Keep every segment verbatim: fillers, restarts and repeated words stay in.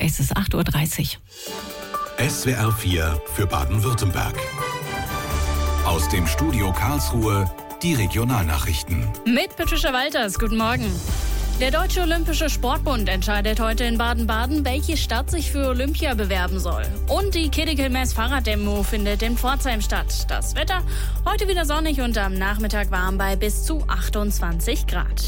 Es ist acht Uhr dreißig. S W R vier für Baden-Württemberg. Aus dem Studio Karlsruhe die Regionalnachrichten. Mit Patricia Walters, guten Morgen. Der Deutsche Olympische Sportbund entscheidet heute in Baden-Baden, welche Stadt sich für Olympia bewerben soll. Und die Kiddickel-Mess Fahrraddemo findet in Pforzheim statt. Das Wetter heute wieder sonnig und am Nachmittag warm bei bis zu achtundzwanzig Grad.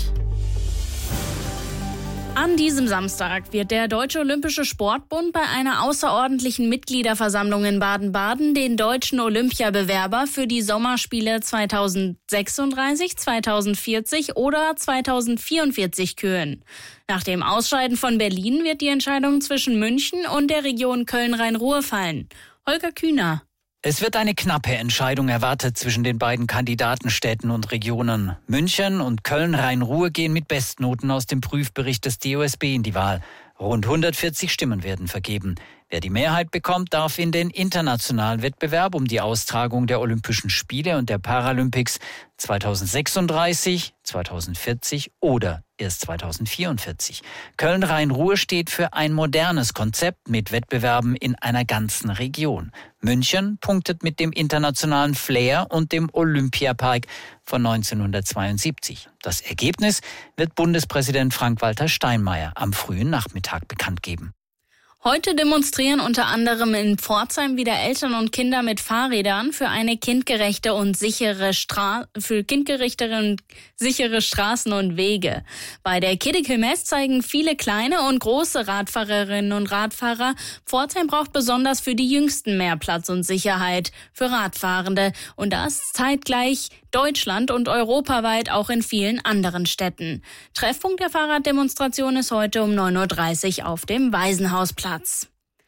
An diesem Samstag wird der Deutsche Olympische Sportbund bei einer außerordentlichen Mitgliederversammlung in Baden-Baden den deutschen Olympiabewerber für die Sommerspiele zweitausendsechsunddreißig, zweitausendvierzig oder zweitausendvierundvierzig küren. Nach dem Ausscheiden von Berlin wird die Entscheidung zwischen München und der Region Köln-Rhein-Ruhr fallen. Holger Kühner. Es wird eine knappe Entscheidung erwartet zwischen den beiden Kandidatenstädten und Regionen. München und Köln-Rhein-Ruhr gehen mit Bestnoten aus dem Prüfbericht des D O S B in die Wahl. Rund hundertvierzig Stimmen werden vergeben. Wer die Mehrheit bekommt, darf in den internationalen Wettbewerb um die Austragung der Olympischen Spiele und der Paralympics zweitausendsechsunddreißig, zweitausendvierzig oder erst zweitausendvierundvierzig. Köln-Rhein-Ruhr steht für ein modernes Konzept mit Wettbewerben in einer ganzen Region. München punktet mit dem internationalen Flair und dem Olympiapark von neunzehnhundertzweiundsiebzig. Das Ergebnis wird Bundespräsident Frank-Walter Steinmeier am frühen Nachmittag bekannt geben. Heute demonstrieren unter anderem in Pforzheim wieder Eltern und Kinder mit Fahrrädern für eine kindgerechte und sichere Stra- für kindgerechtere und sichere Straßen und Wege. Bei der Kiddickel-Mess zeigen viele kleine und große Radfahrerinnen und Radfahrer, Pforzheim braucht besonders für die Jüngsten mehr Platz und Sicherheit für Radfahrende und das zeitgleich Deutschland und europaweit auch in vielen anderen Städten. Treffpunkt der Fahrraddemonstration ist heute um neun Uhr dreißig auf dem Waisenhausplatz.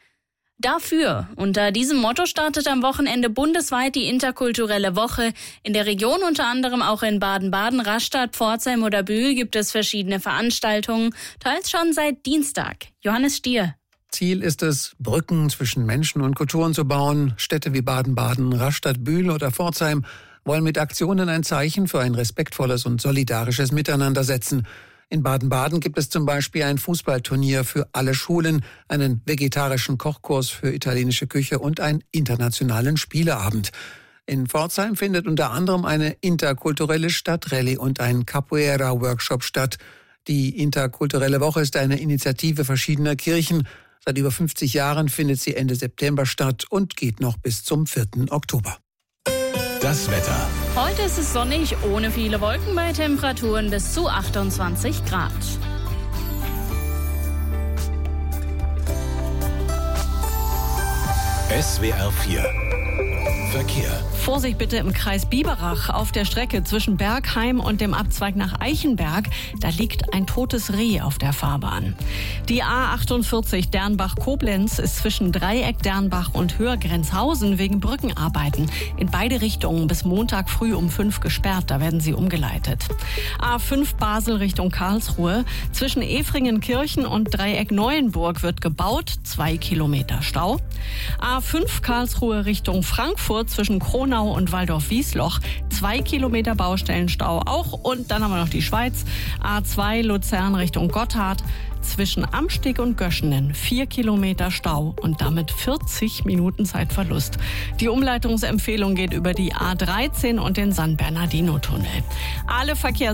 Dafür, unter diesem Motto startet am Wochenende bundesweit die interkulturelle Woche. In der Region, unter anderem auch in Baden-Baden, Rastatt, Pforzheim oder Bühl, gibt es verschiedene Veranstaltungen, teils schon seit Dienstag. Johannes Stier. Ziel ist es, Brücken zwischen Menschen und Kulturen zu bauen. Städte wie Baden-Baden, Rastatt, Bühl oder Pforzheim wollen mit Aktionen ein Zeichen für ein respektvolles und solidarisches Miteinander setzen. In Baden-Baden gibt es zum Beispiel ein Fußballturnier für alle Schulen, einen vegetarischen Kochkurs für italienische Küche und einen internationalen Spieleabend. In Pforzheim findet unter anderem eine interkulturelle Stadtrallye und ein Capoeira-Workshop statt. Die interkulturelle Woche ist eine Initiative verschiedener Kirchen. Seit über fünfzig Jahren findet sie Ende September statt und geht noch bis zum vierten Oktober. Das Wetter. Heute ist es sonnig, ohne viele Wolken bei Temperaturen bis zu achtundzwanzig Grad. S W R vier Verkehr. Vorsicht bitte im Kreis Biberach. Auf der Strecke zwischen Bergheim und dem Abzweig nach Eichenberg, da liegt ein totes Reh auf der Fahrbahn. Die A achtundvierzig Dernbach-Koblenz ist zwischen Dreieck Dernbach und Höhergrenzhausen wegen Brückenarbeiten in beide Richtungen bis Montag früh um fünf gesperrt. Da werden sie umgeleitet. A fünf Basel Richtung Karlsruhe. Zwischen Efringenkirchen und Dreieck Neuenburg wird gebaut. Zwei Kilometer Stau. A fünf Karlsruhe Richtung Frankfurt zwischen Kronau und Waldorf-Wiesloch. Zwei Kilometer Baustellenstau auch. Und dann haben wir noch die Schweiz. A zwei Luzern Richtung Gotthard. Zwischen Amsteg und Göschenen vier Kilometer Stau und damit vierzig Minuten Zeitverlust. Die Umleitungsempfehlung geht über die A dreizehn und den San Bernardino-Tunnel. Alle Verkehrs